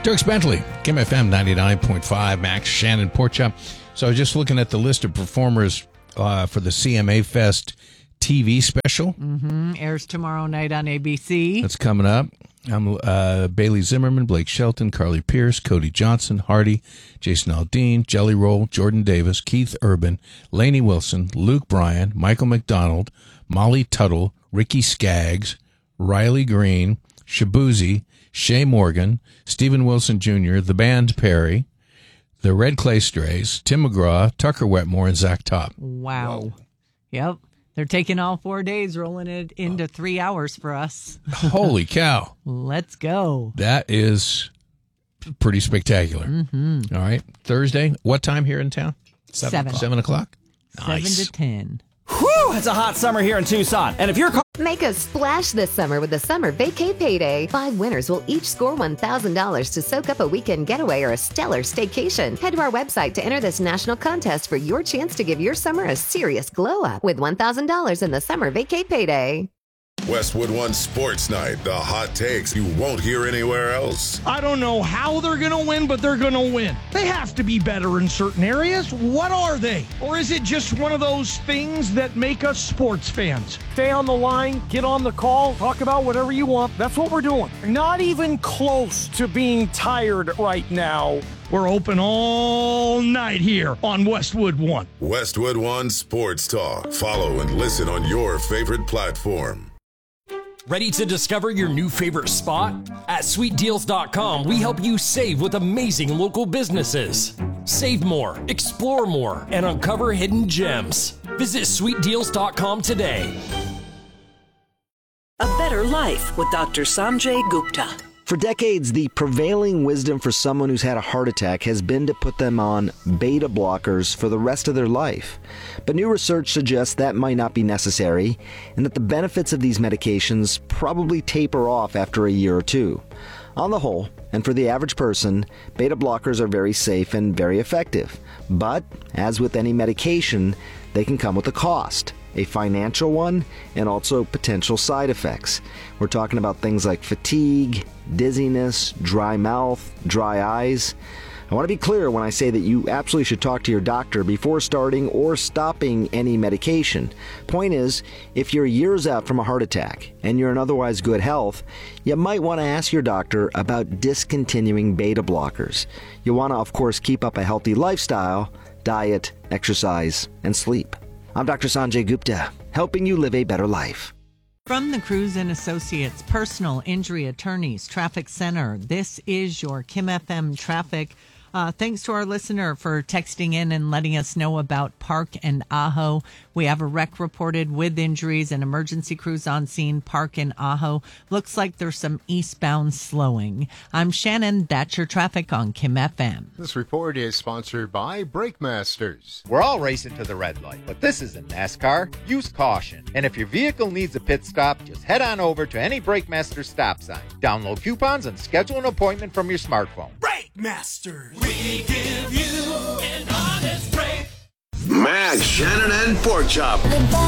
Dirks Bentley, Kim FM 99.5, Max Shannon Porchop. So I was just looking at the list of performers for the CMA Fest TV special. Airs tomorrow night on ABC. That's coming up. Bailey Zimmerman, Blake Shelton, Carly Pierce, Cody Johnson, Hardy, Jason Aldean, Jelly Roll, Jordan Davis, Keith Urban, Lainey Wilson, Luke Bryan, Michael McDonald, Molly Tuttle, Ricky Skaggs, Riley Green, Shabuzi, Shay Morgan, Stephen Wilson Jr., The Band Perry, the Red Clay Strays, Tim McGraw, Tucker Wetmore, and Zach Top. Wow. Whoa. Yep. They're taking all 4 days, rolling it into 3 hours for us. Holy cow. Let's go. That is pretty spectacular. All right. Thursday, what time here in town? 7 o'clock? 7 to 10. Whew, it's a hot summer here in Tucson. And if you're... Make a splash this summer with the Summer Vacay Payday. 5 winners will each score $1,000 to soak up a weekend getaway or a stellar staycation. Head to our website to enter this national contest for your chance to give your summer a serious glow-up with $1,000 in the Summer Vacay Payday. Westwood One Sports Night, the hot takes you won't hear anywhere else. I don't know how they're going to win, but they're going to win. They have to be better in certain areas. What are they? Or is it just one of those things that make us sports fans? Stay on the line, get on the call, talk about whatever you want. That's what we're doing. Not even close to being tired right now. We're open all night here on Westwood One. Westwood One Sports Talk. Follow and listen on your favorite platform. Ready to discover your new favorite spot? At sweetdeals.com, we help you save with amazing local businesses. Save more, explore more, and uncover hidden gems. Visit sweetdeals.com today. A better life with Dr. Sanjay Gupta. For decades, the prevailing wisdom for someone who's had a heart attack has been to put them on beta blockers for the rest of their life. But new research suggests that might not be necessary, and that the benefits of these medications probably taper off after a year or two. On the whole, and for the average person, beta blockers are very safe and very effective. But, as with any medication, they can come with a cost. A financial one, and also potential side effects. We're talking about things like fatigue, dizziness, dry mouth, dry eyes. I want to be clear when I say that you absolutely should talk to your doctor before starting or stopping any medication. Point is, if you're years out from a heart attack and you're in otherwise good health, you might want to ask your doctor about discontinuing beta blockers. You want to, of course, keep up a healthy lifestyle, diet, exercise, and sleep. I'm Dr. Sanjay Gupta, helping you live a better life. From the Cruz and Associates Personal Injury Attorneys Traffic Center, this is your Kim FM traffic. Thanks to our listener for texting in and letting us know about Park and Ajo. We have a wreck reported with injuries and emergency crews on scene. Park and Ajo. Looks like there's some eastbound slowing. I'm Shannon. That's your traffic on Kim FM. This report is sponsored by Brake Masters. We're all racing to the red light, but this isn't NASCAR. Use caution. And if your vehicle needs a pit stop, just head on over to any Brake Masters stop sign. Download coupons and schedule an appointment from your smartphone. Brake Masters. We give you an honest break. Max, Shannon, and Pork Chop.